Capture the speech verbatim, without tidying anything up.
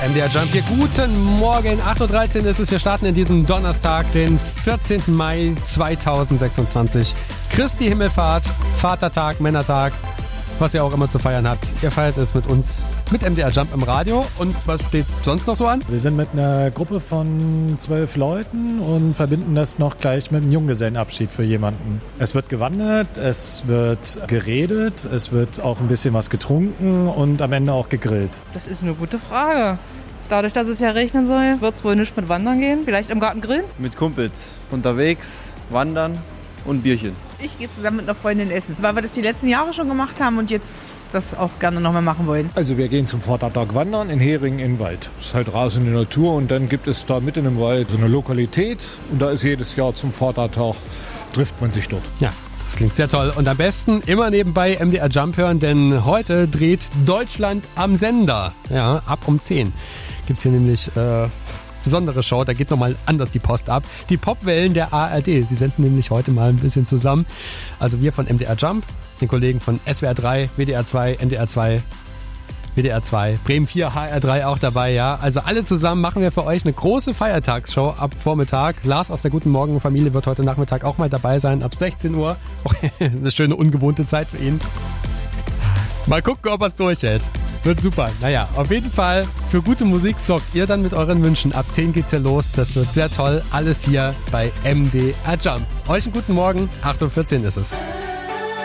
M D R Jump hier. Guten Morgen, acht Uhr dreizehn ist es. Wir starten in diesem Donnerstag, den vierzehnten Mai zweitausendsechsundzwanzig. Christi Himmelfahrt, Vatertag, Männertag, was ihr auch immer zu feiern habt. Ihr feiert es mit uns, mit M D R Jump im Radio. Und was steht sonst noch so an? Wir sind mit einer Gruppe von zwölf Leuten und verbinden das noch gleich mit einem Junggesellenabschied für jemanden. Es wird gewandert, es wird geredet, es wird auch ein bisschen was getrunken und am Ende auch gegrillt. Das ist eine gute Frage. Dadurch, dass es ja regnen soll, wird es wohl nicht mit Wandern gehen. Vielleicht im Garten grillen? Mit Kumpels unterwegs, wandern und Bierchen. Ich gehe zusammen mit einer Freundin essen, weil wir das die letzten Jahre schon gemacht haben und jetzt das auch gerne noch mal machen wollen. Also wir gehen zum Vatertag wandern in Heringen in den Wald. Das ist halt draußen in der Natur und dann gibt es da mitten im Wald so eine Lokalität und da ist jedes Jahr zum Vatertag, trifft man sich dort. Ja, das klingt sehr toll. Und am besten immer nebenbei M D R Jump hören, denn heute dreht Deutschland am Sender. Ja, ab um zehn gibt's hier nämlich äh, besondere Show, da geht nochmal anders die Post ab. Die Popwellen der A R D, sie senden nämlich heute mal ein bisschen zusammen. Also wir von M D R Jump, den Kollegen von S W R drei, W D R zwei, N D R zwei, W D R zwei, Bremen vier, H R drei auch dabei, ja. Also alle zusammen machen wir für euch eine große Feiertagsshow ab Vormittag. Lars aus der Guten Morgen Familie wird heute Nachmittag auch mal dabei sein, ab sechzehn Uhr. Eine schöne, ungewohnte Zeit für ihn. Mal gucken, ob er es durchhält. Wird super. Naja, auf jeden Fall für gute Musik sorgt ihr dann mit euren Wünschen. Ab zehn geht's hier los. Das wird sehr toll. Alles hier bei M D R Jump. Euch einen guten Morgen. acht Uhr vierzehn ist es.